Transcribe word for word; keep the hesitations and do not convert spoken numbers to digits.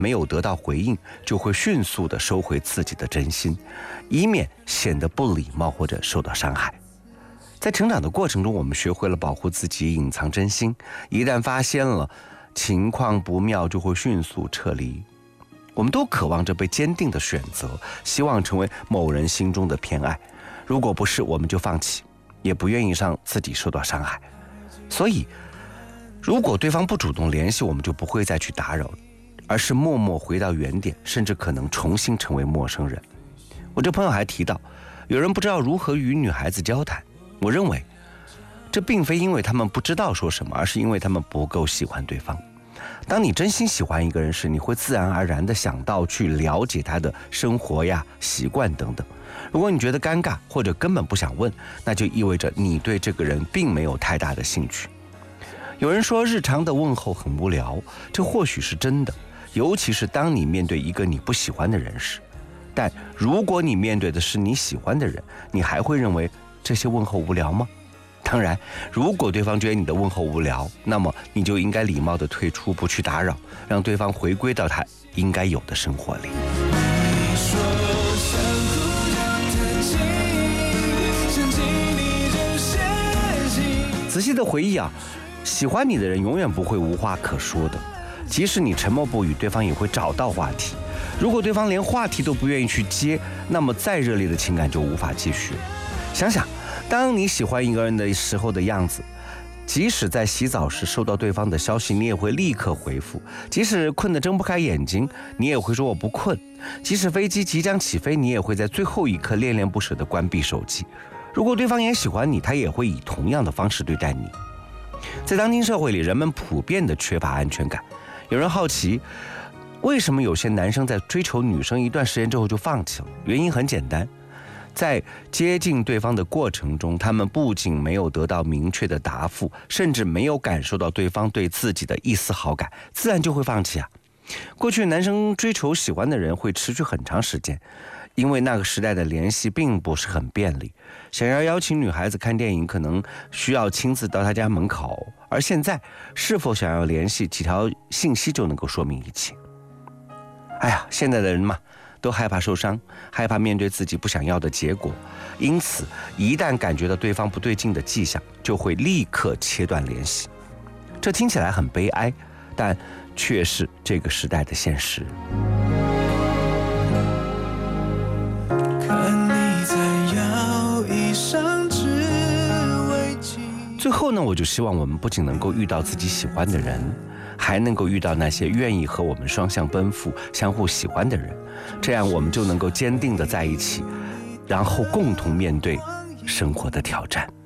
没有得到回应，就会迅速地收回自己的真心，以免显得不礼貌或者受到伤害。在成长的过程中，我们学会了保护自己，隐藏真心，一旦发现了情况不妙，就会迅速撤离。我们都渴望着被坚定的选择，希望成为某人心中的偏爱，如果不是，我们就放弃，也不愿意让自己受到伤害。所以如果对方不主动联系，我们就不会再去打扰，而是默默回到原点，甚至可能重新成为陌生人。我这朋友还提到，有人不知道如何与女孩子交谈。我认为这并非因为他们不知道说什么，而是因为他们不够喜欢对方。当你真心喜欢一个人时，你会自然而然地想到去了解他的生活呀、习惯等等。如果你觉得尴尬或者根本不想问，那就意味着你对这个人并没有太大的兴趣。有人说日常的问候很无聊，这或许是真的，尤其是当你面对一个你不喜欢的人时。但如果你面对的是你喜欢的人，你还会认为这些问候无聊吗？当然，如果对方觉得你的问候无聊，那么你就应该礼貌地退出，不去打扰，让对方回归到他应该有的生活里。仔细的回忆啊，喜欢你的人永远不会无话可说的，即使你沉默不语，对方也会找到话题。如果对方连话题都不愿意去接，那么再热烈的情感就无法继续。想想当你喜欢一个人的时候的样子，即使在洗澡时收到对方的消息，你也会立刻回复；即使困得睁不开眼睛，你也会说我不困；即使飞机即将起飞，你也会在最后一刻恋恋不舍地关闭手机。如果对方也喜欢你，他也会以同样的方式对待你。在当今社会里，人们普遍的缺乏安全感。有人好奇，为什么有些男生在追求女生一段时间之后就放弃了？原因很简单，在接近对方的过程中，他们不仅没有得到明确的答复，甚至没有感受到对方对自己的一丝好感，自然就会放弃啊。过去男生追求喜欢的人会持续很长时间，因为那个时代的联系并不是很便利，想要邀请女孩子看电影可能需要亲自到她家门口，而现在是否想要联系，几条信息就能够说明一切。哎呀，现在的人嘛，都害怕受伤，害怕面对自己不想要的结果，因此一旦感觉到对方不对劲的迹象，就会立刻切断联系。这听起来很悲哀，但却是这个时代的现实。看你在摇椅上只为最后呢，我就希望我们不仅能够遇到自己喜欢的人，还能够遇到那些愿意和我们双向奔赴、相互喜欢的人，这样我们就能够坚定地在一起，然后共同面对生活的挑战。